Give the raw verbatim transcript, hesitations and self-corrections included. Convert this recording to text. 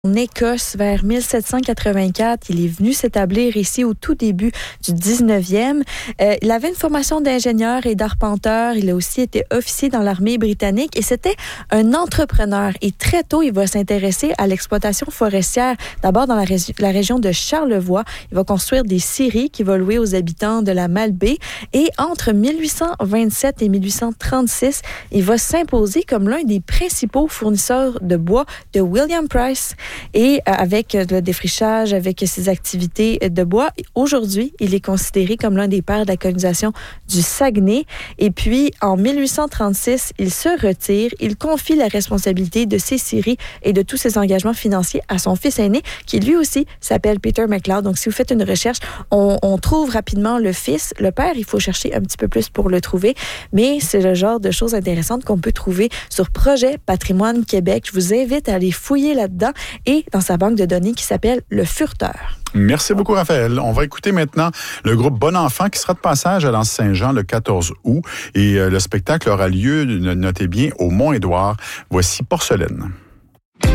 En Écosse, vers mille sept cent quatre-vingt-quatre, il est venu s'établir ici au tout début du dix-neuvième. Euh, il avait une formation d'ingénieur et d'arpenteur. Il a aussi été officier dans l'armée britannique et c'était un entrepreneur. Et très tôt, il va s'intéresser à l'exploitation forestière. D'abord dans la, ré- la région de Charlevoix. Il va construire des scieries qu'il va louer aux habitants de la Malbaie. Et entre mille huit cent vingt-sept et mille huit cent trente-six, il va s'imposer comme l'un des principaux fournisseurs de bois de William Price. Et avec le défrichage, avec ses activités de bois, aujourd'hui, il est considéré comme l'un des pères de la colonisation du Saguenay. Et puis, en mille huit cent trente-six, il se retire. Il confie la responsabilité de ses scieries et de tous ses engagements financiers à son fils aîné, qui lui aussi s'appelle Peter MacLeod. Donc, si vous faites une recherche, on, on trouve rapidement le fils. Le père, il faut chercher un petit peu plus pour le trouver. Mais c'est le genre de choses intéressantes qu'on peut trouver sur Projet Patrimoine Québec. Je vous invite à aller fouiller là-dedans et dans sa banque de données qui s'appelle Le Furteur. Merci beaucoup, Raphaël. On va écouter maintenant le groupe Bon Enfant qui sera de passage à l'Anse-Saint-Jean le quatorze août. Et euh, le spectacle aura lieu, notez bien, au Mont-Édouard. Voici Porcelaine.